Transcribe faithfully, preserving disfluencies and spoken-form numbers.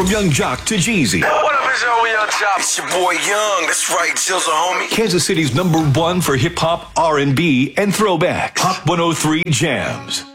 From Young Jock to Jeezy. What up, it's your Young Jock? It's your boy Young. That's right, Jill's a homie. Kansas City's number one for hip hop, R and B, and throwbacks. Hot one oh three Jams.